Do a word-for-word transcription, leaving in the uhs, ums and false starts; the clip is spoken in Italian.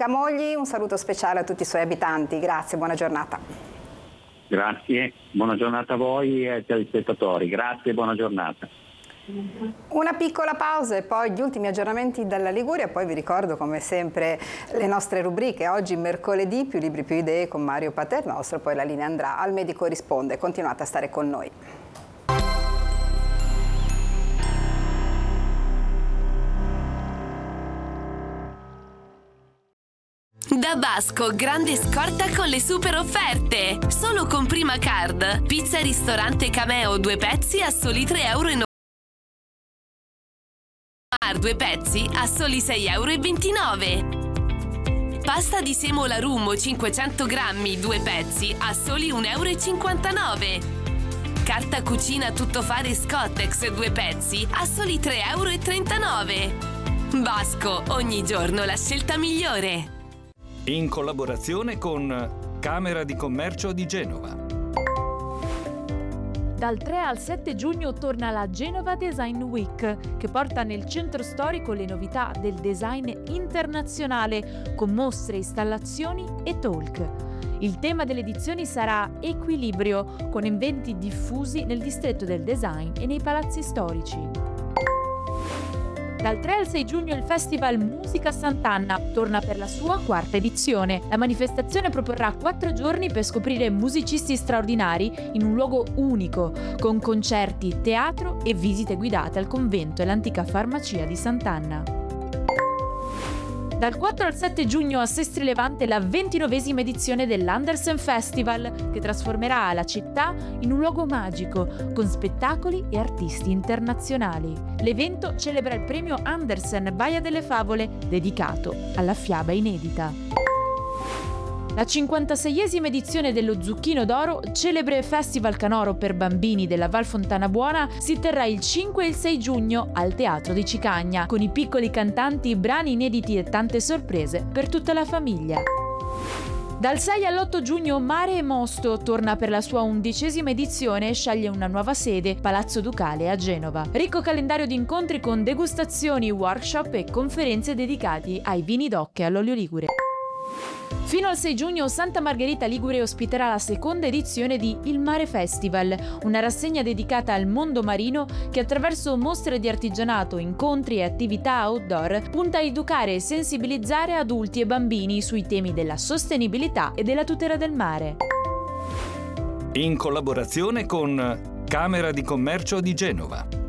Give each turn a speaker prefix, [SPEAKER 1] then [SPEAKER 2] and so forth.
[SPEAKER 1] Camogli, un saluto speciale a tutti i suoi abitanti. Grazie, buona giornata.
[SPEAKER 2] Grazie, buona giornata a voi e ai telespettatori. Grazie, buona giornata.
[SPEAKER 1] Una piccola pausa e poi gli ultimi aggiornamenti dalla Liguria, poi vi ricordo come sempre le nostre rubriche. Oggi mercoledì più libri più idee con Mario Paternostro, poi la linea andrà al Medico Risponde. Continuate a stare con noi.
[SPEAKER 3] Da Basco, grande scorta con le super offerte. Solo con Prima Card. Pizza e ristorante Cameo due pezzi a soli tre euro e novanta. Due pezzi a soli sei euro e ventinove. Pasta di semola Rummo cinquecento grammi, due pezzi a soli un euro e cinquantanove. Carta cucina tuttofare Scottex, due pezzi a soli tre euro e trentanove. Basco, ogni giorno la scelta migliore.
[SPEAKER 4] In collaborazione con Camera di Commercio di Genova.
[SPEAKER 5] Dal tre al sette giugno torna la Genova Design Week, che porta nel centro storico le novità del design internazionale con mostre, installazioni e talk. Il tema delle edizioni sarà Equilibrio, con eventi diffusi nel distretto del design e nei palazzi storici. Dal tre al sei giugno il Festival Musica Sant'Anna torna per la sua quarta edizione. La manifestazione proporrà quattro giorni per scoprire musicisti straordinari in un luogo unico, con concerti, teatro e visite guidate al convento e l'antica farmacia di Sant'Anna. Dal quattro al sette giugno a Sestri Levante la ventinovesima edizione dell'Andersen Festival, che trasformerà la città in un luogo magico, con spettacoli e artisti internazionali. L'evento celebra il premio Andersen Baia delle Favole, dedicato alla fiaba inedita. La cinquantaseiesima edizione dello Zucchino d'Oro, celebre festival canoro per bambini della Val Fontana Buona, si terrà il cinque e il sei giugno al Teatro di Cicagna, con i piccoli cantanti, brani inediti e tante sorprese per tutta la famiglia. Dal sei all'otto giugno Mare e Mosto torna per la sua undicesima edizione e sceglie una nuova sede, Palazzo Ducale a Genova. Ricco calendario di incontri con degustazioni, workshop e conferenze dedicati ai vini d'oc e all'olio ligure. Fino al sei giugno Santa Margherita Ligure ospiterà la seconda edizione di Il Mare Festival, una rassegna dedicata al mondo marino che attraverso mostre di artigianato, incontri e attività outdoor punta a educare e sensibilizzare adulti e bambini sui temi della sostenibilità e della tutela del mare.
[SPEAKER 4] In collaborazione con Camera di Commercio di Genova.